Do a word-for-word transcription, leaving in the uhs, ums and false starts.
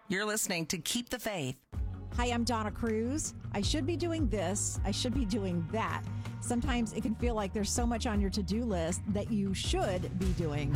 You're listening to Keep the Faith. Hi, I'm Donna Cruz. I should be doing this. I should be doing that. Sometimes it can feel like there's so much on your to-do list that you should be doing.